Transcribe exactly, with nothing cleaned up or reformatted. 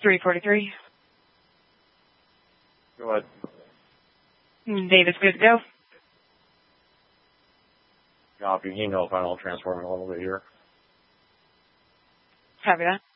three forty-three. Go ahead. Davis, good to go. Copy. You know if I'll transform in a little bit here. Copy that.